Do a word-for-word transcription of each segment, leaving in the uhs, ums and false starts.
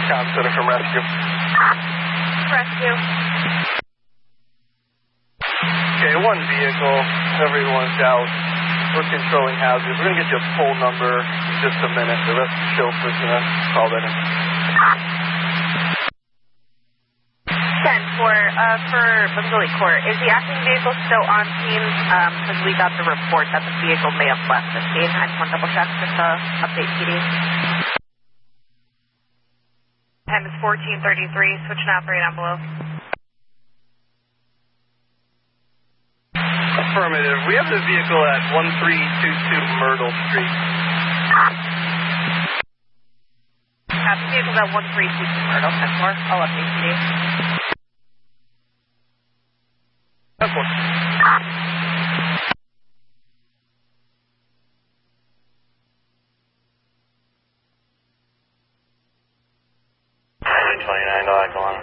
Com Center from Rescue. Rescue. Okay, one vehicle, everyone's out. We're controlling hazards. We're going to get you a full number in just a minute. The rest of the chauffeur's going to call that in. ten for, uh, for Missouri Court. Is the acting vehicle still on scene? Um, because we got the report that the vehicle may have left the scene. I just want to double check just to update P D. Time is fourteen thirty-three. Switch and operate on below. Affirmative. We have the vehicle at one three two two Myrtle Street. Uh, the vehicle's at one three two two Myrtle. ten four. I'll update P D. ten four. Engine twenty-nine, Dog Alana.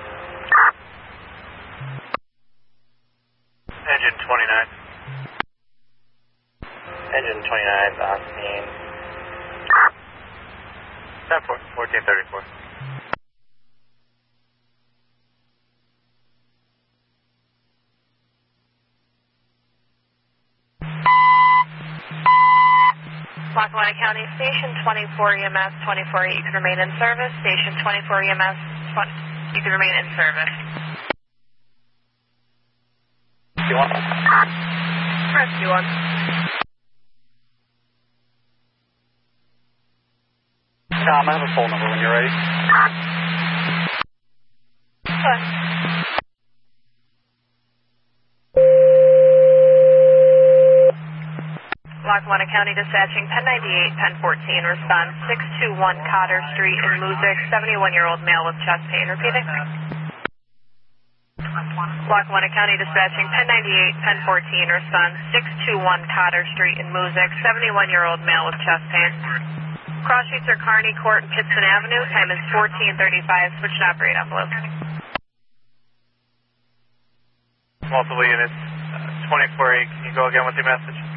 Engine twenty-nine. Engine twenty-nine on scene. ten four, fourteen thirty-four. Lackawanna County Station twenty-four E M S twenty-four eight. You can remain in service. Station twenty-four E M S twenty. You can remain in service. You want? Rescue one. Tom, I have a phone number when you're ready. Good. Lackawanna County Dispatching, ten ninety-eight, ten fourteen, respond six two one Cotter Street in Moosic, seventy-one-year-old male with chest pain. Repeating. Lackawanna County Dispatching, ten ninety-eight, ten fourteen, respond six two one Cotter Street in Moosic, seventy-one-year-old male with chest pain. Cross streets are Kearney Court and Pittston Avenue. Time is fourteen thirty-five. Switch and operate on below. Multiple units, uh, twenty-four eight. Can you go again with your message?